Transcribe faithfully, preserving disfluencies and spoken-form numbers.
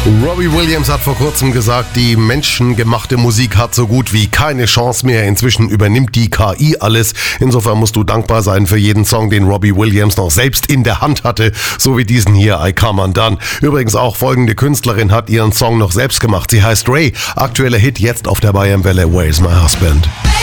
Robbie Williams hat vor kurzem gesagt, die menschengemachte Musik hat so gut wie keine Chance mehr. Inzwischen übernimmt die K I alles. Insofern musst du dankbar sein für jeden Song, den Robbie Williams noch selbst in der Hand hatte, so wie diesen hier, I Come Undone. Übrigens auch folgende Künstlerin hat ihren Song noch selbst gemacht. Sie heißt Ray. Aktueller Hit jetzt auf der Bayernwelle, Where's My Husband?